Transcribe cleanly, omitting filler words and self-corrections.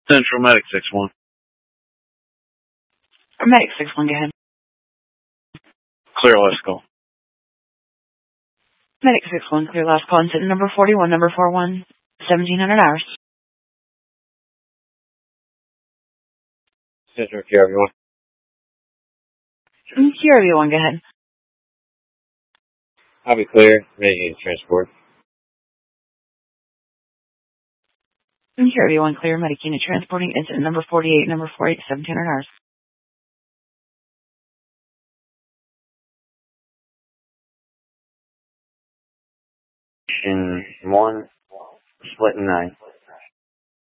Central Medic 6-1. Medic 6-1, go ahead. Clear last call. Medic 6-1, clear last call. Incident number 41, number 41, 1700 hours. Central QRV1. QRV1, go ahead. I'll be clear. Ready to transport. QRV1, clear. Medic unit transporting. Incident number 48, number 48, 1700 hours. In 1, split in 9.